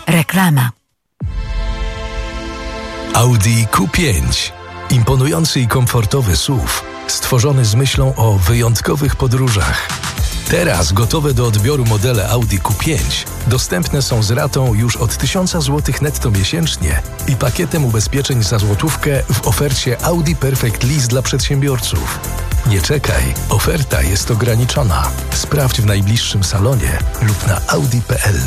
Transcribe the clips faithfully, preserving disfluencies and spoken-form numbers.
Reklama. Audi Q pięć. Imponujący i komfortowy S U V, stworzony z myślą o wyjątkowych podróżach. Teraz gotowe do odbioru modele Audi Q pięć dostępne są z ratą już od tysiąc złotych netto miesięcznie i pakietem ubezpieczeń za złotówkę w ofercie Audi Perfect Lease dla przedsiębiorców. Nie czekaj, oferta jest ograniczona. Sprawdź w najbliższym salonie lub na audi kropka p l.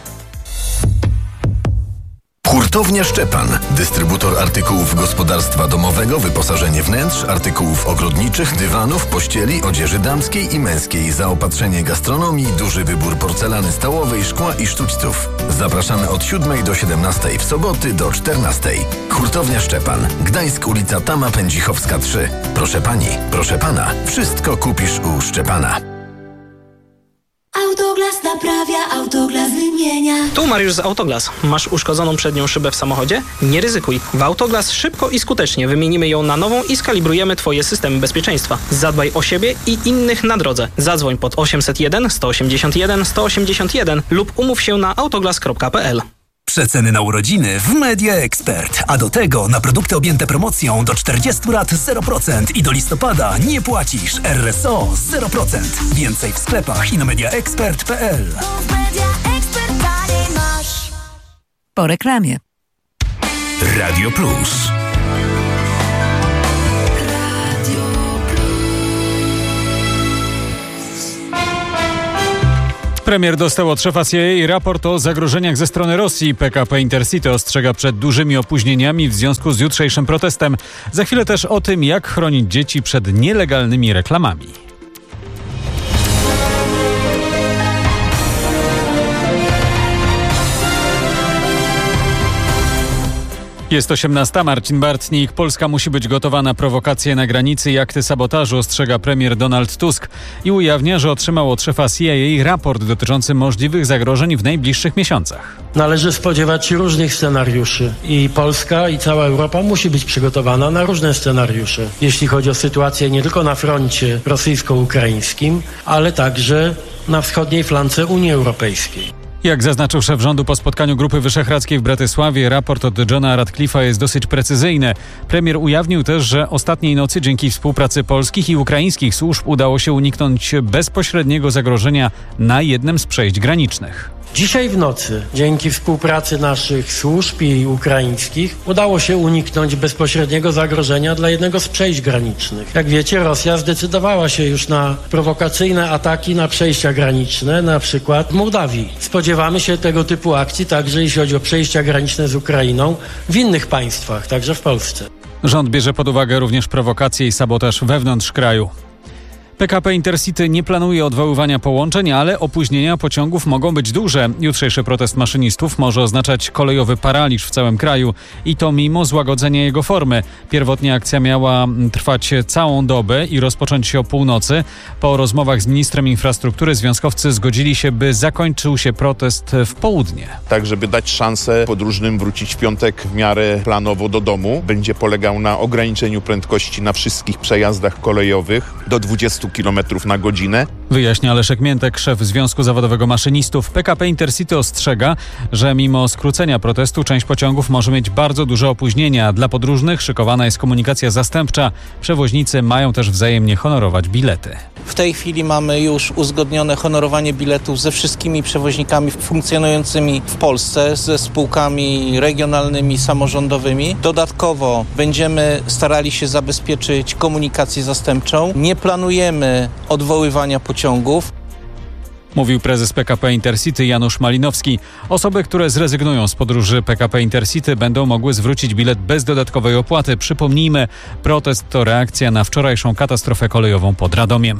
Hurtownia Szczepan. Dystrybutor artykułów gospodarstwa domowego, wyposażenie wnętrz, artykułów ogrodniczych, dywanów, pościeli, odzieży damskiej i męskiej, zaopatrzenie gastronomii, duży wybór porcelany stołowej, szkła i sztućców. Zapraszamy od siódmej do siedemnastej, w soboty do czternastej. Hurtownia Szczepan. Gdańsk, ulica Tama Pędzichowska trzy. Proszę pani, proszę pana, wszystko kupisz u Szczepana. Autoglas naprawia, Autoglas wymienia. Tu Mariusz z Autoglas. Masz uszkodzoną przednią szybę w samochodzie? Nie ryzykuj. W Autoglas szybko i skutecznie wymienimy ją na nową i skalibrujemy Twoje systemy bezpieczeństwa. Zadbaj o siebie i innych na drodze. Zadzwoń pod osiemset jeden, sto osiemdziesiąt jeden, sto osiemdziesiąt jeden lub umów się na autoglas kropka p l. Przeceny na urodziny w Media Expert, a do tego na produkty objęte promocją do czterdziestu lat zero procent i do listopada nie płacisz. R S O zero procent. Więcej w sklepach i na media expert kropka p l. Po reklamie. Radio Plus. Premier dostał od szefa C I A raport o zagrożeniach ze strony Rosji. P K P Intercity ostrzega przed dużymi opóźnieniami w związku z jutrzejszym protestem. Za chwilę też o tym, jak chronić dzieci przed nielegalnymi reklamami. Jest osiemnasta, Marcin Bartnik. Polska musi być gotowa na prowokacje na granicy i akty sabotażu, ostrzega premier Donald Tusk i ujawnia, że otrzymał od szefa C I A raport dotyczący możliwych zagrożeń w najbliższych miesiącach. Należy spodziewać się różnych scenariuszy i Polska i cała Europa musi być przygotowana na różne scenariusze, jeśli chodzi o sytuację nie tylko na froncie rosyjsko-ukraińskim, ale także na wschodniej flance Unii Europejskiej. Jak zaznaczył szef rządu po spotkaniu Grupy Wyszehradzkiej w Bratysławie, raport od Johna Ratcliffe'a jest dosyć precyzyjny. Premier ujawnił też, że ostatniej nocy dzięki współpracy polskich i ukraińskich służb udało się uniknąć bezpośredniego zagrożenia na jednym z przejść granicznych. Dzisiaj w nocy, dzięki współpracy naszych służb i ukraińskich, udało się uniknąć bezpośredniego zagrożenia dla jednego z przejść granicznych. Jak wiecie, Rosja zdecydowała się już na prowokacyjne ataki na przejścia graniczne, na przykład w Mołdawii. Spodziewamy się tego typu akcji także jeśli chodzi o przejścia graniczne z Ukrainą w innych państwach, także w Polsce. Rząd bierze pod uwagę również prowokacje i sabotaż wewnątrz kraju. P K P Intercity nie planuje odwoływania połączeń, ale opóźnienia pociągów mogą być duże. Jutrzejszy protest maszynistów może oznaczać kolejowy paraliż w całym kraju i to mimo złagodzenia jego formy. Pierwotnie akcja miała trwać całą dobę i rozpocząć się o północy. Po rozmowach z ministrem infrastruktury związkowcy zgodzili się, by zakończył się protest w południe. Tak, żeby dać szansę podróżnym wrócić w piątek w miarę planowo do domu. Będzie polegał na ograniczeniu prędkości na wszystkich przejazdach kolejowych do dwudziestu kilometrów na godzinę. Wyjaśnia Leszek Miętek, szef Związku Zawodowego Maszynistów. P K P Intercity ostrzega, że mimo skrócenia protestu część pociągów może mieć bardzo duże opóźnienia. Dla podróżnych szykowana jest komunikacja zastępcza. Przewoźnicy mają też wzajemnie honorować bilety. W tej chwili mamy już uzgodnione honorowanie biletów ze wszystkimi przewoźnikami funkcjonującymi w Polsce, ze spółkami regionalnymi, samorządowymi. Dodatkowo będziemy starali się zabezpieczyć komunikację zastępczą. Nie planujemy odwoływania pociągów. Mówił prezes P K P Intercity Janusz Malinowski. Osoby, które zrezygnują z podróży P K P Intercity, będą mogły zwrócić bilet bez dodatkowej opłaty. Przypomnijmy, protest to reakcja na wczorajszą katastrofę kolejową pod Radomiem.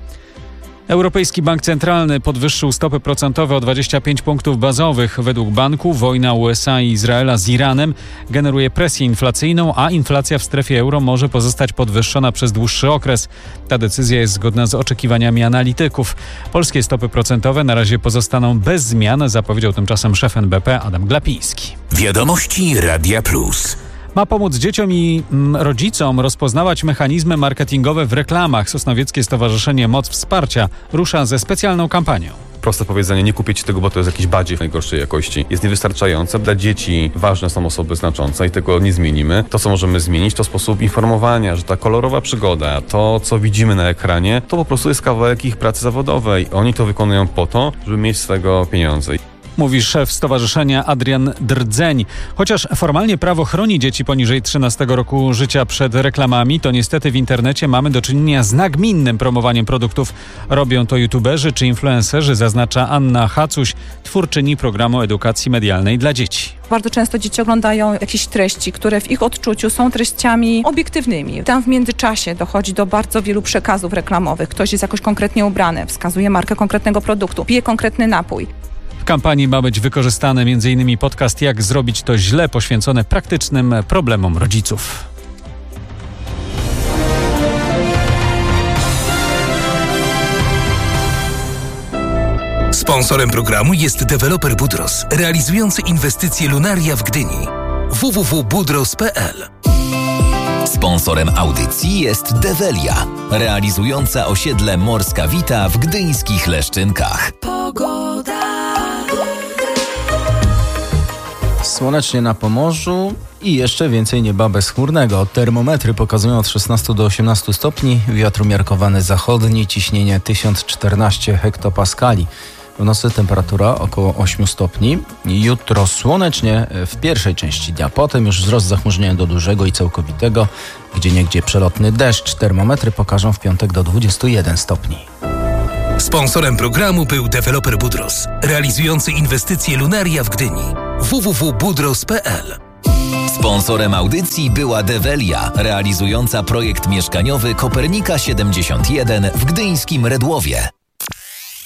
Europejski Bank Centralny podwyższył stopy procentowe o dwadzieścia pięć punktów bazowych. Według banku wojna U S A i Izraela z Iranem generuje presję inflacyjną, a inflacja w strefie euro może pozostać podwyższona przez dłuższy okres. Ta decyzja jest zgodna z oczekiwaniami analityków. Polskie stopy procentowe na razie pozostaną bez zmian, zapowiedział tymczasem szef N B P Adam Glapiński. Wiadomości Radia Plus. Ma pomóc dzieciom i mm, rodzicom rozpoznawać mechanizmy marketingowe w reklamach. Sosnowieckie Stowarzyszenie Moc Wsparcia rusza ze specjalną kampanią. proste powiedzenie, nie kupię ci tego, bo to jest jakiś badziew najgorszej jakości, jest niewystarczające. Dla dzieci ważne są osoby znaczące i tego nie zmienimy. To, co możemy zmienić, to sposób informowania, że ta kolorowa przygoda, to, co widzimy na ekranie, to po prostu jest kawałek ich pracy zawodowej. Oni to wykonują po to, żeby mieć z tego pieniądze. Mówi szef stowarzyszenia Adrian Drdzeń. Chociaż formalnie prawo chroni dzieci poniżej trzynastego roku życia przed reklamami, to niestety w internecie mamy do czynienia z nagminnym promowaniem produktów. Robią to youtuberzy czy influencerzy, zaznacza Anna Hacuś, twórczyni programu edukacji medialnej dla dzieci. Bardzo często dzieci oglądają jakieś treści, które w ich odczuciu są treściami obiektywnymi. Tam w międzyczasie dochodzi do bardzo wielu przekazów reklamowych. Ktoś jest jakoś konkretnie ubrany, wskazuje markę konkretnego produktu, pije konkretny napój. W kampanii ma być wykorzystany między innymi podcast Jak zrobić to źle, poświęcony praktycznym problemom rodziców. Sponsorem programu jest deweloper Budros, realizujący inwestycje Lunaria w Gdyni. w w w kropka budros kropka p l. Sponsorem audycji jest Develia, realizująca osiedle Morska Wita w gdyńskich Leszczynkach. Pogoda. Słonecznie na Pomorzu i jeszcze więcej nieba bezchmurnego. Termometry pokazują od szesnastu do osiemnastu stopni, wiatr umiarkowany zachodni, ciśnienie tysiąc czternaście hektopaskali. W nocy temperatura około ośmiu stopni. Jutro słonecznie w pierwszej części dnia, potem już wzrost zachmurzenia do dużego i całkowitego, gdzieniegdzie przelotny deszcz. Termometry pokażą w piątek do dwudziestu jeden stopni. Sponsorem programu był deweloper Budros, realizujący inwestycje Lunaria w Gdyni. w w w kropka budros kropka p l. Sponsorem audycji była Develia, realizująca projekt mieszkaniowy Kopernika siedemdziesiąt jeden w gdyńskim Redłowie.